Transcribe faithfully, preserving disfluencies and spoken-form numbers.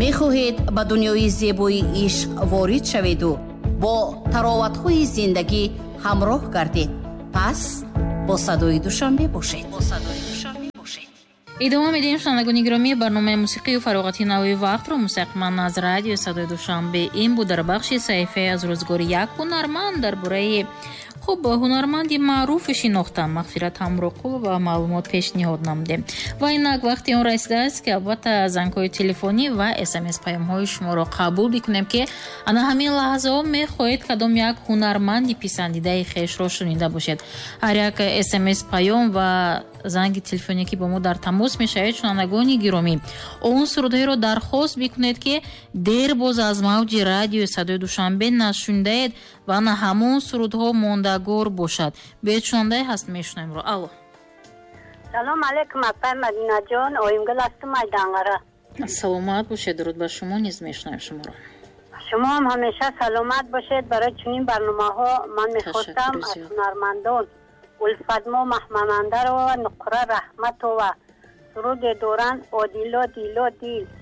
мехоҳед ба дунёи зебои ишқ ворид шаведу бо тароватҳои зиндагӣ ҳамроҳ гардед. пас бо садои душанбе бошед. идома медиҳем шунавандагони гиромӣ барномаи мусиқию фароғати навои вақтро мустақиман аз радиои садои душанбе. ин буд дар бахши саҳифаи аз рӯзгори як ҳунарманд дар бораи хуб ҳунарманди маъруфе шинохтам мағфират ҳамроқулова маълумот пешниҳод намудем. ва инак вақти он расидааст ки албатта зангҳои телефонӣ ва смс паёмҳои шуморо қабул бикунем ки ана ҳамин лаҳзаҳо мехоҳед кадом як ҳунарманди писандидаи хешро шунида бошед. ҳар як смс паём ва занги телефоне ки бо мо дар тамос мешавед шунавандагони гиромӣ он сурудҳоеро дархост бикунед ки дер боз аз мавҷи радиои садои душанбе нашундаед ва на ҳамон сурудҳо мондагор бошад. беҳедшунандаи ҳаст мешунавемро. алло, салом алейкум апай Мадинаҷон, оимгул ҳастам Майданғара. саломат бошед. дуруд ба шумо низ мешунавем шуморо. шумо ҳам ҳамеша саломат бошед. барои чунин барномаҳо ман мехостам аз ҳунармандон улфатмо маҳманандаро ва нуқра раҳматова суруде доранд одило дило дил